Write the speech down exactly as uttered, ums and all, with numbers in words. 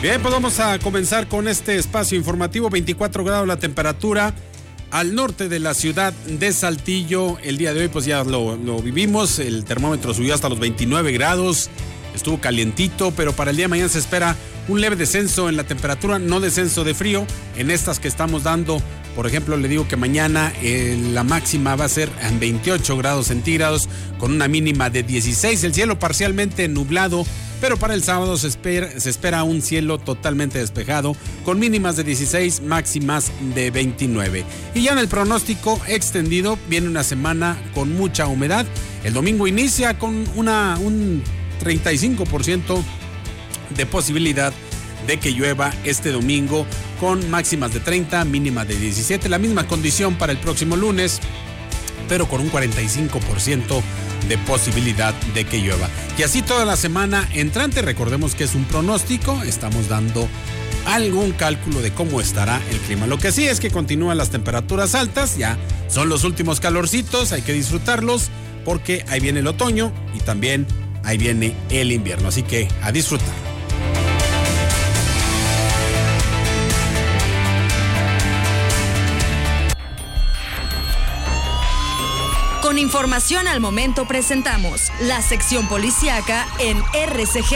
Bien, pues vamos a comenzar con este espacio informativo. veinticuatro grados la temperatura al norte de la ciudad de Saltillo. El día de hoy pues ya lo, lo vivimos, el termómetro subió hasta los veintinueve grados, estuvo calientito, pero para el día de mañana se espera un leve descenso en la temperatura, no descenso de frío en estas que estamos dando. Por ejemplo, le digo que mañana eh, la máxima va a ser en veintiocho grados centígrados con una mínima de dieciséis, el cielo parcialmente nublado, pero para el sábado se espera, se espera un cielo totalmente despejado con mínimas de dieciséis, máximas de veintinueve. Y ya en el pronóstico extendido viene una semana con mucha humedad. El domingo inicia con una, un treinta y cinco por ciento de posibilidad de que llueva este domingo con máximas de treinta, mínima de diecisiete, la misma condición para el próximo lunes, pero con un cuarenta y cinco por ciento de posibilidad de que llueva. Y así toda la semana entrante. Recordemos que es un pronóstico, estamos dando algún cálculo de cómo estará el clima. Lo que sí es que continúan las temperaturas altas, ya son los últimos calorcitos, hay que disfrutarlos porque ahí viene el otoño y también ahí viene el invierno, así que a disfrutar. Con información al momento presentamos la sección policíaca en R C G